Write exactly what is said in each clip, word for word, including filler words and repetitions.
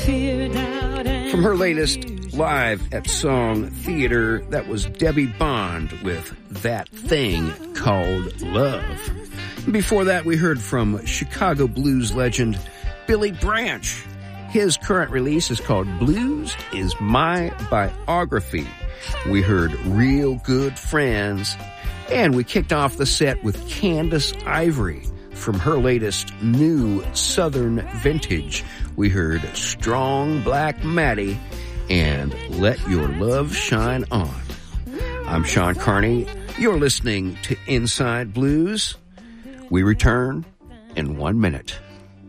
From her latest live at Song Theater, that was Debbie Bond with That Thing Called Love. Before that, we heard from Chicago blues legend Billy Branch. His current release is called Blues is My Biography. We heard Real Good Friends. And we kicked off the set with Candace Ivory. From her latest new Southern vintage, we heard Strong Black Maddie and Let Your Love Shine On. I'm Sean Carney. You're listening to Inside Blues. We return in one minute.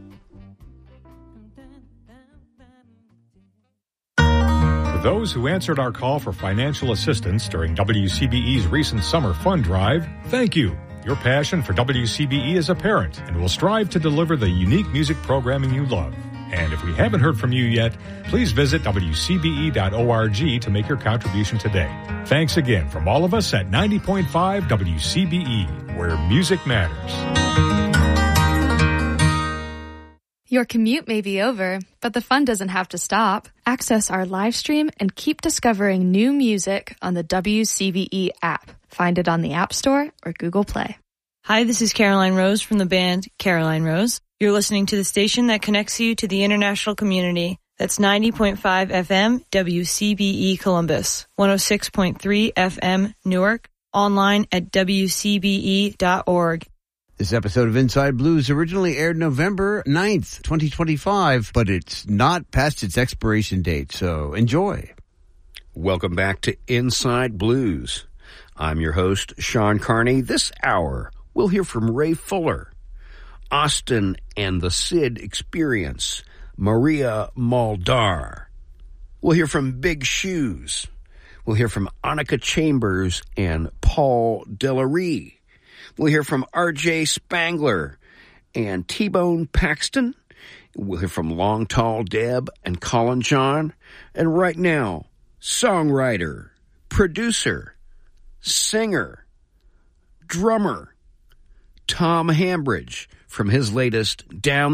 For those who answered our call for financial assistance during W C B E's recent summer fund drive, thank you. Your passion for W C B E is apparent, and we'll strive to deliver the unique music programming you love. And if we haven't heard from you yet, please visit W C B E dot org to make your contribution today. Thanks again from all of us at ninety point five W C B E, where music matters. Your commute may be over, but the fun doesn't have to stop. Access our live stream and keep discovering new music on the W C B E app. Find it on the App Store or Google Play. Hi, this is Caroline Rose from the band Caroline Rose. You're listening to the station that connects you to the international community. That's ninety point five F M W C B E Columbus, one oh six point three F M Newark, online at W C B E dot org. This episode of Inside Blues originally aired November ninth, twenty twenty-five, but it's not past its expiration date, so enjoy. Welcome back to Inside Blues. I'm your host, Sean Carney. This hour, we'll hear from Ray Fuller, Austin and the Sid Experience, Maria Muldaur. We'll hear from Big Shoes. We'll hear from Annika Chambers and Paul Delarue. We'll hear from R J Spangler and T-Bone Paxton. We'll hear from Long Tall Deb and Colin John. And right now, songwriter, producer, singer, drummer, Tom Hambridge from his latest Down